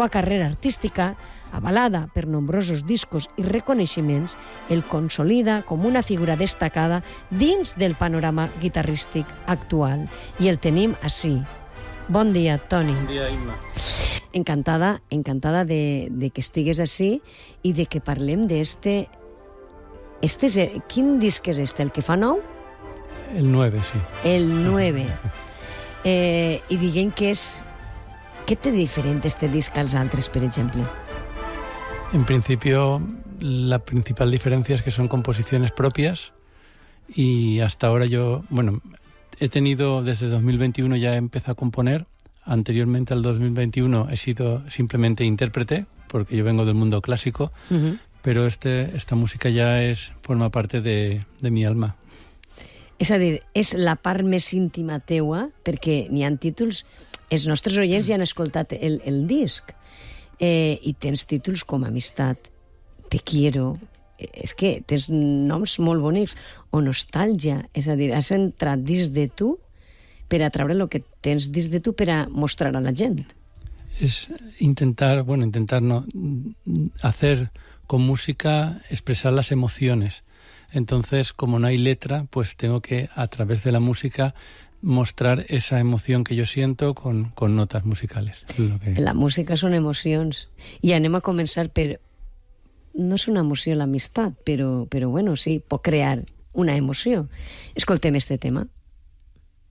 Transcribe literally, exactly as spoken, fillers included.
seva carrera artística, avalada per nombrosos discos i reconeixements, el consolida com una figura destacada dins del panorama guitarrístic actual. I el tenim ací. Bon dia, Toni. Bon dia, Imma. Encantada, encantada de, de que estigues ací i de que parlem d'este... Este és, quin disc és este? El que fa nou? El nueve, sí. El nueve. Eh, I diguem que és... Què té diferent este disc als altres, per exemple? En principio, la principal diferencia es que son composiciones propias y hasta ahora yo, bueno, he tenido desde dos mil veintiuno ya he empezado a componer. Anteriormente al dos mil veintiuno he sido simplemente intérprete, porque yo vengo del mundo clásico, uh-huh. pero este, esta música ya es, forma parte de, de mi alma. És a dir, és la part més íntima teua, perquè n'hi ha títols... Els nostres oients ja han escoltat el, el disc, eh, i tens títols com Amistat, Te quiero, és que tens noms molt bonics, o Nostàlgia, és a dir, has entrat dins de tu per a treure el que tens dins de tu per a mostrar a la gent. Es intentar, bueno, intentar no, hacer con música expresar las emociones. Entonces, como no hay letra, pues tengo que, a través de la música, mostrar esa emoción que yo siento con, con notas musicales. Lo que... La música són emocions. I anem a començar per... No és una emoció l'amistat, però, però bueno, sí, pot crear una emoció. Escoltem este tema.